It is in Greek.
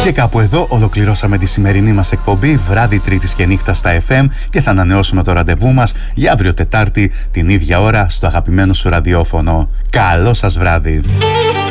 Και κάπου εδώ ολοκληρώσαμε τη σημερινή μας εκπομπή βράδυ Τρίτης και νύχτα στα FM και θα ανανεώσουμε το ραντεβού μας για αύριο Τετάρτη την ίδια ώρα στο αγαπημένο σου ραδιόφωνο. Καλό σας βράδυ!